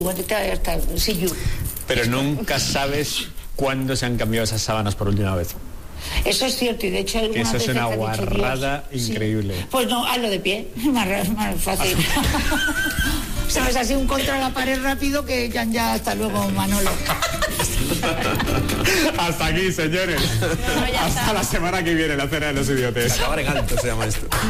Pero nunca sabes cuándo se han cambiado esas sábanas por última vez. Eso es cierto, y de hecho algunas eso es veces una guarrada increíble. Sí. Pues no, hazlo de pie, más fácil. Sabes, así un contra la pared rápido que ya hasta luego, Manolo. Hasta aquí, señores. Hasta la semana que viene, la cena de los idiotes. Acabar en alto se llama esto.